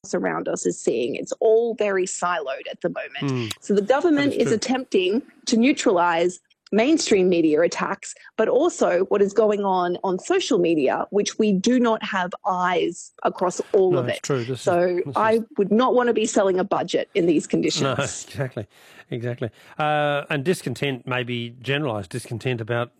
around us is seeing. It's all very siloed at the moment. So the government is attempting to neutralize mainstream media attacks, but also what is going on social media, which we do not have eyes across all of it. True. I would not want to be selling a budget in these conditions. No, exactly. And discontent, maybe generalised discontent about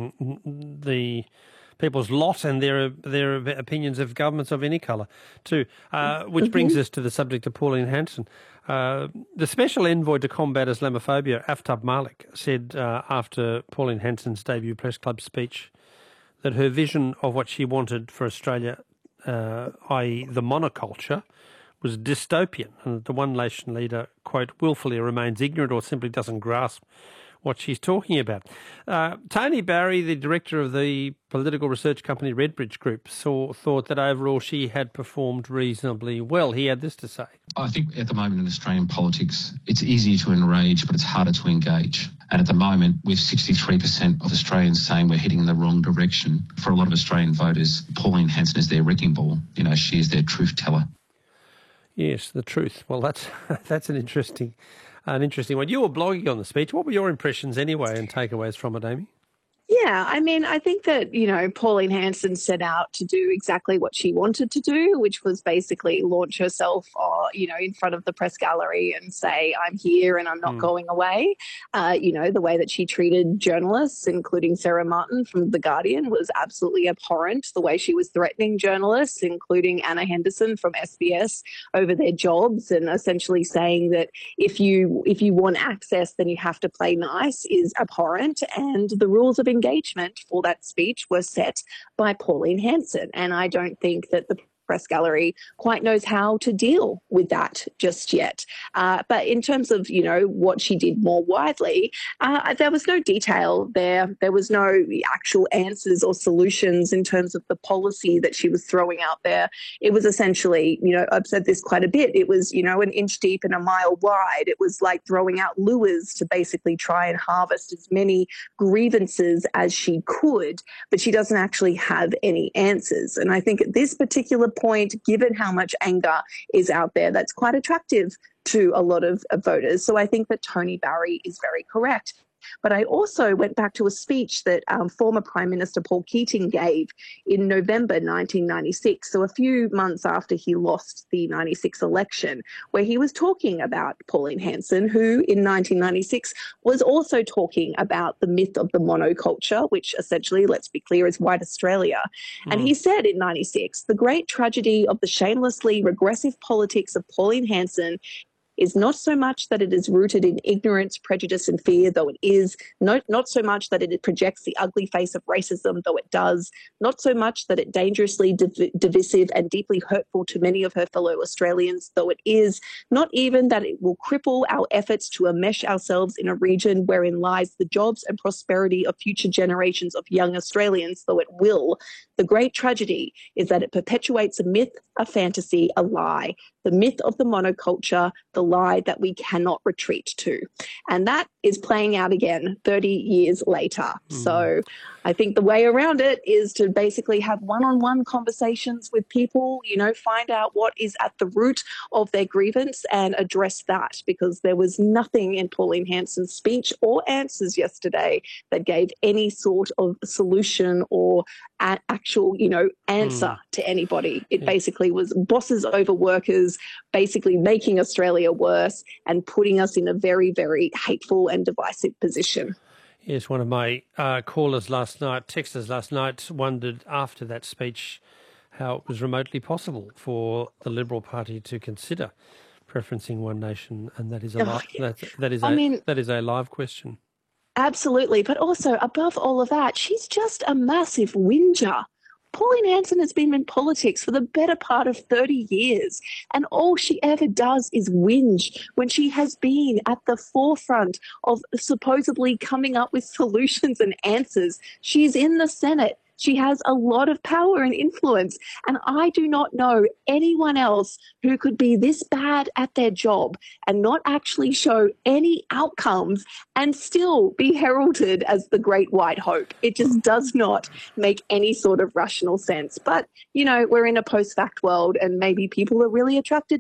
the people's lot and their opinions of governments of any colour too, which brings us to the subject of Pauline Hanson. The Special Envoy to Combat Islamophobia, Aftab Malik, said after Pauline Hanson's debut press club speech that her vision of what she wanted for Australia, i.e. the monoculture, was dystopian, and that the One Nation leader, quote, willfully remains ignorant or simply doesn't grasp what she's talking about. Tony Barry, the director of the political research company Redbridge Group, thought that overall she had performed reasonably well. He had this to say. I think at the moment in Australian politics, it's easier to enrage, but it's harder to engage. And at the moment, with 63% of Australians saying we're heading in the wrong direction, for a lot of Australian voters, Pauline Hanson is their wrecking ball. You know, she is their truth teller. Yes, the truth. Well, that's an interesting one. You were blogging on the speech. What were your impressions anyway and takeaways from it, Amy? Yeah, I mean, I think that, Pauline Hanson set out to do exactly what she wanted to do, which was basically launch herself, in front of the press gallery and say, I'm here and I'm not going away. The way that she treated journalists, including Sarah Martin from The Guardian, was absolutely abhorrent. The way she was threatening journalists, including Anna Henderson from SBS, over their jobs, and essentially saying that if you want access, then you have to play nice, is abhorrent. And the rules of engagement for that speech were set by Pauline Hanson. And I don't think that the press gallery quite knows how to deal with that just yet. But in terms of, what she did more widely, there was no detail there. There was no actual answers or solutions in terms of the policy that she was throwing out there. It was essentially, I've said this quite a bit, it was, an inch deep and a mile wide. It was like throwing out lures to basically try and harvest as many grievances as she could, but she doesn't actually have any answers. And I think at this particular point, given how much anger is out there, that's quite attractive to a lot of voters. So I think that Tony Barry is very correct. But I also went back to a speech that former Prime Minister Paul Keating gave in November 1996, so a few months after he lost the 96 election, where he was talking about Pauline Hanson, who in 1996 was also talking about the myth of the monoculture, which essentially, let's be clear, is white Australia. And he said in 96, the great tragedy of the shamelessly regressive politics of Pauline Hanson is not so much that it is rooted in ignorance, prejudice and fear, though it is, not so much that it projects the ugly face of racism, though it does, not so much that it dangerously divisive and deeply hurtful to many of her fellow Australians, though it is, not even that it will cripple our efforts to enmesh ourselves in a region wherein lies the jobs and prosperity of future generations of young Australians, though it will. The great tragedy is that it perpetuates a myth, a fantasy, a lie, the myth of the monoculture, the lie that we cannot retreat to. And that is playing out again 30 years later. So I think the way around it is to basically have one-on-one conversations with people, find out what is at the root of their grievance and address that, because there was nothing in Pauline Hanson's speech or answers yesterday that gave any sort of solution or actual, answer to anybody. It basically was bosses over workers, basically making Australia worse and putting us in a very, very hateful and divisive position. Yes, one of my texters last night, wondered after that speech how it was remotely possible for the Liberal Party to consider preferencing One Nation, and that is a live question. Absolutely, but also above all of that, she's just a massive whinger. Pauline Hanson has been in politics for the better part of 30 years, and all she ever does is whinge when she has been at the forefront of supposedly coming up with solutions and answers. She's in the Senate. She has a lot of power and influence, and I do not know anyone else who could be this bad at their job and not actually show any outcomes and still be heralded as the great white hope. It just does not make any sort of rational sense. But, we're in a post-fact world, and maybe people are really attracted